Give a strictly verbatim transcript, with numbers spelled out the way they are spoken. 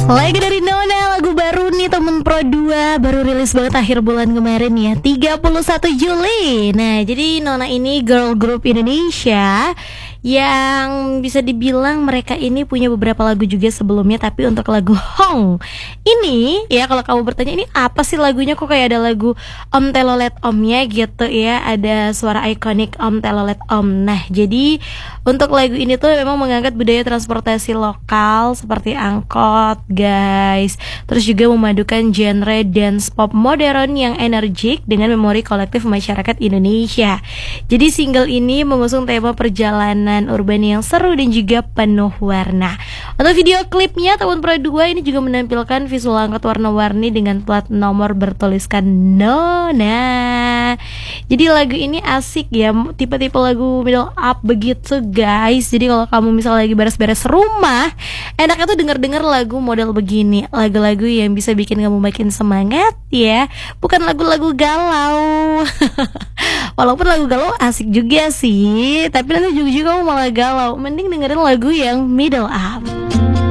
Lagu dari Nona, lagu baru nih temen Pro dua, baru rilis banget akhir bulan kemarin ya, tiga puluh satu Juli. Nah, jadi Nona ini girl group Indonesia yang bisa dibilang mereka ini punya beberapa lagu juga sebelumnya. Tapi untuk lagu Hong ini ya, kalau kamu bertanya ini apa sih lagunya, kok kayak ada lagu Om Telolet Omnya gitu ya, ada suara ikonik Om Telolet Om. Nah, jadi untuk lagu ini tuh memang mengangkat budaya transportasi lokal seperti angkot guys, terus juga memadukan genre dance pop modern yang energik dengan memori kolektif masyarakat Indonesia. Jadi single ini mengusung tema perjalanan urban yang seru dan juga penuh warna. Untuk video klipnya tahun Pro dua ini juga menampilkan visual angkot warna-warni dengan plat nomor bertuliskan Nona. Jadi lagu ini asik ya, tipe-tipe lagu middle up begitu guys. Jadi kalau kamu misalnya lagi beres-beres rumah, enaknya tuh denger-denger lagu model begini, lagu-lagu yang bisa bikin kamu makin semangat ya, bukan lagu-lagu galau. Walaupun lagu galau asik juga sih, tapi nanti juga-juga kamu malah galau. Mending dengerin lagu yang middle up.